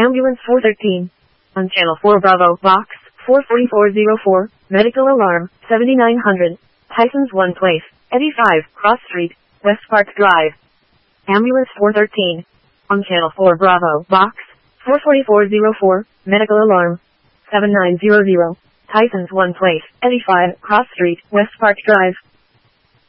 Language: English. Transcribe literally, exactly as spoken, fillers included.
Ambulance four thirteen. On Channel four Bravo, Box four forty-four oh four, Medical Alarm, seventy-nine hundred, Tyson's One Place, Eddy five, Cross Street, West Park Drive. Ambulance four thirteen. On Channel four Bravo, Box four forty-four oh four, Medical Alarm, seventy-nine hundred, Tyson's One Place, Eddy five, Cross Street, West Park Drive.